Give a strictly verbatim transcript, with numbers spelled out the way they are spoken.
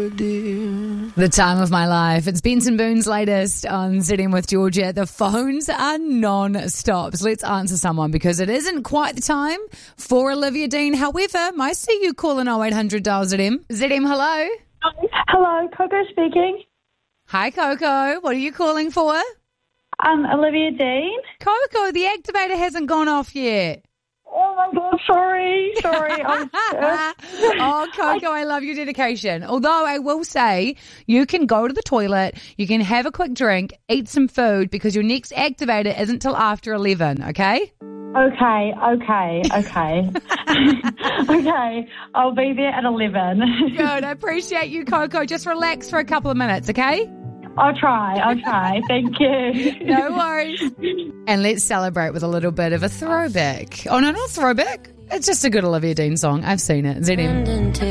dear. The time of my life. It's Benson Boone's latest on Sitting with Georgia. The phones are non-stop. So let's answer someone because it isn't quite the time for Olivia Dean. However, I see you calling oh eight hundred dial Z M. Z M, hello. Hello, Coco speaking. Hi, Coco. What are you calling for? Um, Olivia Dean. Coco, the activator hasn't gone off yet. Oh my God, sorry, sorry. I'm Oh, Coco, I love your dedication. Although I will say you can go to the toilet, you can have a quick drink, eat some food because your next activator isn't till after eleven, okay? Okay, okay, okay. Okay, I'll be there at eleven. Good. I appreciate you, Coco. Just relax for a couple of minutes, okay? I'll try, I'll try. Thank you. No worries. And let's celebrate with a little bit of a throwback. Oh, no, not throwback. It's just a good Olivia Dean song. I've seen it. Z M.